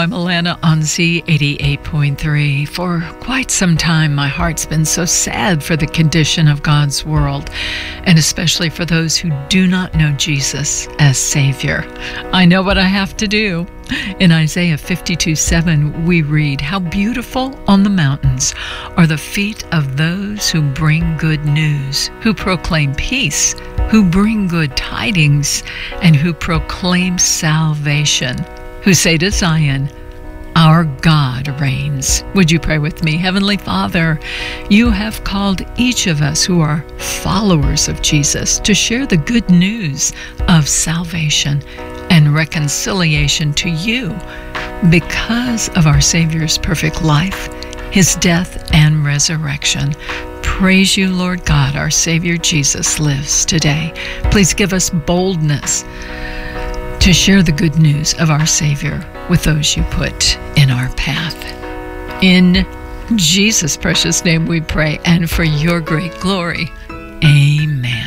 I'm Alana on Z88.3. For quite some time, my heart's been so sad for the condition of God's world, and especially for those who do not know Jesus as Savior. I know what I have to do. In Isaiah 52:7, we read, "How beautiful on the mountains are the feet of those who bring good news, who proclaim peace, who bring good tidings, and who proclaim salvation, who say to Zion, our God reigns." Would you pray with me? Heavenly Father, you have called each of us who are followers of Jesus to share the good news of salvation and reconciliation to you because of our Savior's perfect life, his death and resurrection. Praise you, Lord God, our Savior Jesus lives today. Please give us boldness to share the good news of our Savior with those you put in our path. In Jesus' precious name we pray, and for your great glory. Amen.